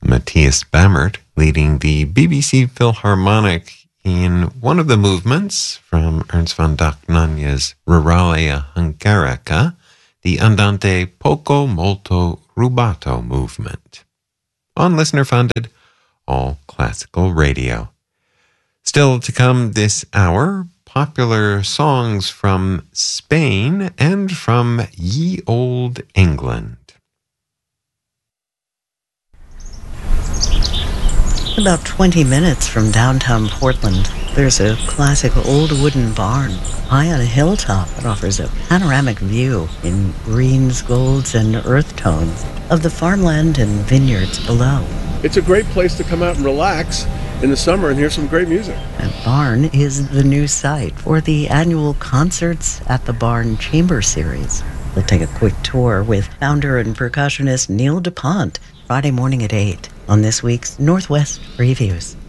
Matthias Bammert leading the BBC Philharmonic in one of the movements from Ernst von Dohnanyi's Ruralia Hungarica, the Andante Poco Molto Rubato movement. On listener-funded, all classical radio. Still to come this hour, popular songs from Spain and from ye olde England. About 20 minutes from downtown Portland, there's a classic old wooden barn high on a hilltop that offers a panoramic view in greens, golds, and earth tones of the farmland and vineyards below. It's a great place to come out and relax in the summer and hear some great music. That barn is the new site for the annual Concerts at the Barn Chamber Series. We'll take a quick tour with founder and percussionist Neil DuPont Friday morning at 8 on this week's Northwest Previews.